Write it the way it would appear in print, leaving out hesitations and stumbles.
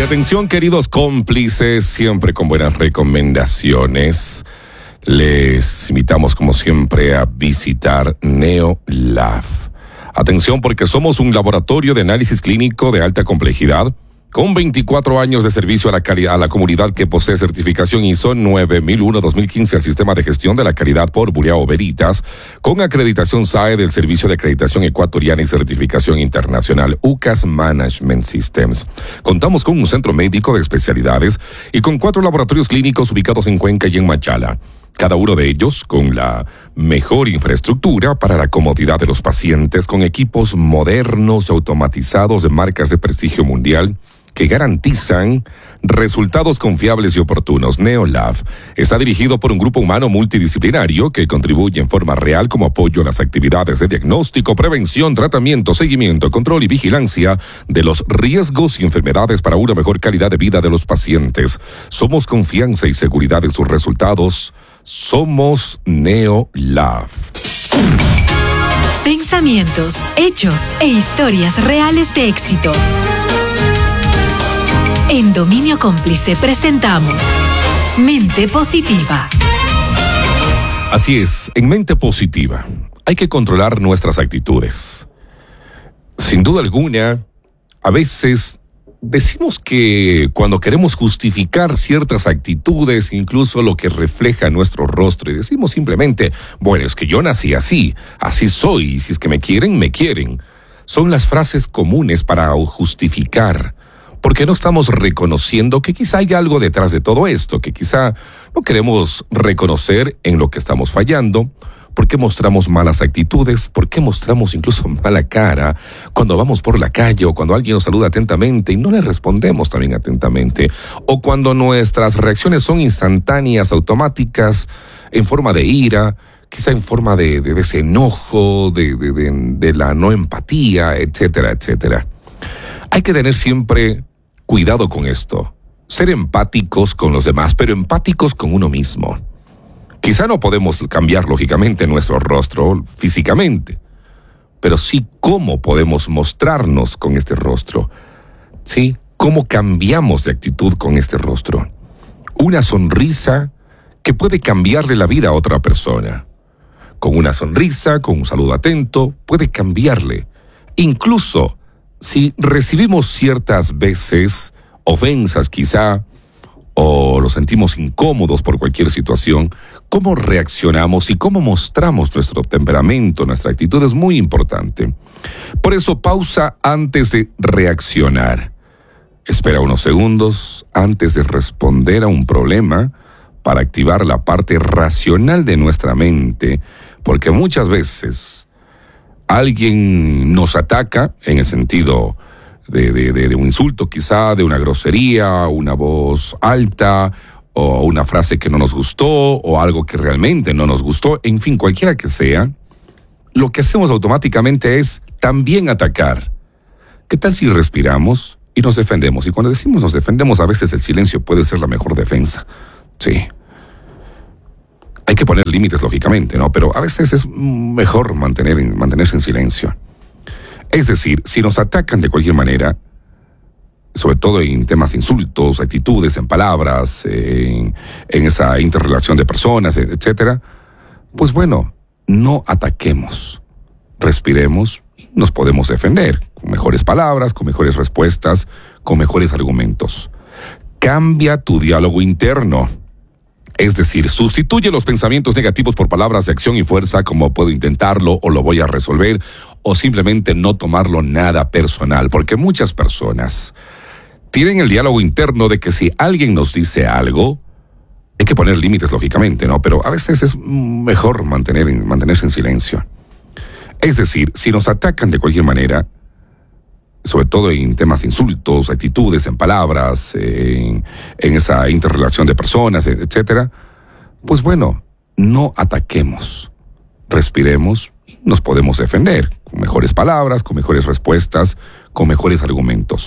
atención, queridos cómplices, siempre con buenas recomendaciones. Les invitamos, como siempre, a visitar NeoLab. Atención, porque somos un laboratorio de análisis clínico de alta complejidad, con 24 años de servicio a la comunidad, que posee certificación ISO 9001-2015 al Sistema de Gestión de la Calidad por Bureau Veritas, con acreditación SAE del Servicio de Acreditación Ecuatoriana y certificación internacional UCAS Management Systems. Contamos con un centro médico de especialidades y con 4 laboratorios clínicos ubicados en Cuenca y en Machala. Cada uno de ellos con la mejor infraestructura para la comodidad de los pacientes, con equipos modernos y automatizados de marcas de prestigio mundial que garantizan resultados confiables y oportunos. NeoLab está dirigido por un grupo humano multidisciplinario que contribuye en forma real como apoyo a las actividades de diagnóstico, prevención, tratamiento, seguimiento, control y vigilancia de los riesgos y enfermedades para una mejor calidad de vida de los pacientes. Somos confianza y seguridad en sus resultados. Somos NeoLab. Pensamientos, hechos e historias reales de éxito. En Dominio Cómplice presentamos Mente Positiva. Así es, en Mente Positiva hay que controlar nuestras actitudes. Sin duda alguna, a veces decimos que cuando queremos justificar ciertas actitudes, incluso lo que refleja nuestro rostro, y decimos simplemente, bueno, es que yo nací así soy, y si es que me quieren, me quieren. Son las frases comunes para justificar, porque no estamos reconociendo que quizá hay algo detrás de todo esto, que quizá no queremos reconocer en lo que estamos fallando. ¿Por qué mostramos malas actitudes? ¿Por qué mostramos incluso mala cara cuando vamos por la calle, o cuando alguien nos saluda atentamente y no le respondemos también atentamente? O cuando nuestras reacciones son instantáneas, automáticas, en forma de ira, quizá en forma de ese enojo, de la no empatía, etcétera, etcétera. Hay que tener siempre cuidado con esto. Ser empáticos con los demás, pero empáticos con uno mismo. Quizá no podemos cambiar, lógicamente, nuestro rostro físicamente, pero sí cómo podemos mostrarnos con este rostro. Sí, cómo cambiamos de actitud con este rostro. Una sonrisa que puede cambiarle la vida a otra persona. Con una sonrisa, con un saludo atento, puede cambiarle. Incluso si recibimos ciertas veces ofensas quizá, o nos sentimos incómodos por cualquier situación, cómo reaccionamos y cómo mostramos nuestro temperamento, nuestra actitud es muy importante. Por eso, pausa antes de reaccionar. Espera unos segundos antes de responder a un problema para activar la parte racional de nuestra mente, porque muchas veces alguien nos ataca en el sentido de un insulto quizá, de una grosería, una voz alta, o una frase que no nos gustó, o algo que realmente no nos gustó, en fin, cualquiera que sea, lo que hacemos automáticamente es también atacar. ¿Qué tal si respiramos y nos defendemos? Y cuando decimos nos defendemos, a veces el silencio puede ser la mejor defensa. Sí. Hay que poner límites, lógicamente, ¿no? Pero a veces es mejor mantenerse en silencio. Es decir, si nos atacan de cualquier manera, sobre todo en temas de insultos, actitudes, en palabras, en esa interrelación de personas, etcétera, pues bueno, no ataquemos. Respiremos y nos podemos defender con mejores palabras, con mejores respuestas, con mejores argumentos. Cambia tu diálogo interno. Es decir, sustituye los pensamientos negativos por palabras de acción y fuerza, como puedo intentarlo, o lo voy a resolver, o simplemente no tomarlo nada personal, porque muchas personas tienen el diálogo interno de que si alguien nos dice algo, hay que poner límites, lógicamente, ¿no? Pero a veces es mejor mantenerse en silencio. Es decir, si nos atacan de cualquier manera, sobre todo en temas de insultos, actitudes, en palabras, en esa interrelación de personas, etcétera, pues bueno, no ataquemos. Respiremos y nos podemos defender con mejores palabras, con mejores respuestas, con mejores argumentos.